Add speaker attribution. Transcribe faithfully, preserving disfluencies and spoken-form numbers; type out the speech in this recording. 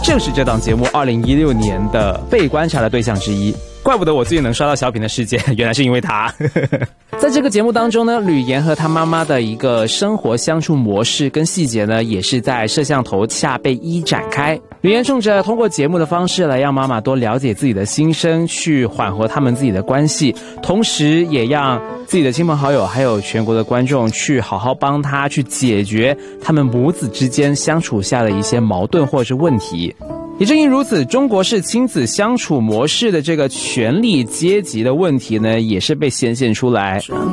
Speaker 1: 正是这档节目二零一六年的被观察的对象之一。怪不得我最近能刷到小品的事件，原来是因为他。在这个节目当中呢，吕岩和他妈妈的一个生活相处模式跟细节呢，也是在摄像头下被一一展开。吕岩冲着通过节目的方式来让妈妈多了解自己的心声，去缓和他们自己的关系，同时也让自己的亲朋好友还有全国的观众去好好帮他去解决他们母子之间相处下的一些矛盾或者是问题。也正因如此，中国式亲子相处模式的这个权力阶级的问题呢，也是被显现出来。